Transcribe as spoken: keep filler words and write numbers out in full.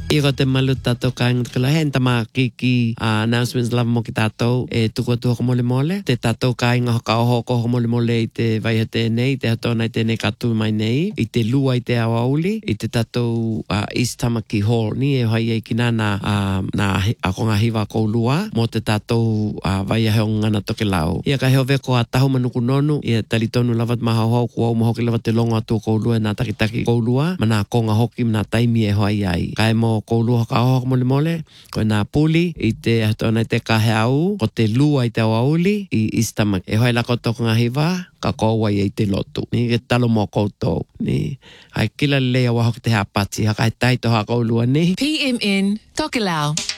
Iko te malu tatou kainga te kala hen tama kiki uh, announcements lava mo ki tatou e tuku atu hoko mole mole. Te tatou kainga hoka oho hoko mole mole i te vai te nei, te hatona i te nei katu mai nei, i te lua i te awa uli, i te tatou uh, East Tamaki Hall ni e hai e kina na, uh, na akonga hiwa kou lua mo te tatou uh, vai a heo ngana toke lau. Ia ka heo veko a tahu manuku nonu, ia talitonu lava te maha hau kua o mahoki lava te longo atu kou lua na takitaki kou lua, mana konga hoki mna taimi e hoi ai. Kai mo kou lua hoka hoka mole mole, koe nā puli i te hatona i te kahe au, ko te lua i te awauli i East Tamaki. E hoi lako toko ngā hiwa, ka kouai i te lotu. Ni ke talo mō koutou. Ni, hai kila lea wahoki te hapati, haka he taito haka ulua ni. P M N, Tokelau.